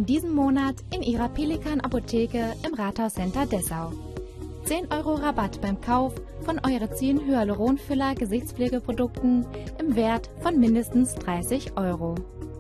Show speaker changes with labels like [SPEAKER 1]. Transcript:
[SPEAKER 1] in diesem Monat in Ihrer Pelikan Apotheke im Rathauscenter Dessau. 10 € Rabatt beim Kauf von Eurazin Hyaluronfüller Gesichtspflegeprodukten im Wert von mindestens 30 €.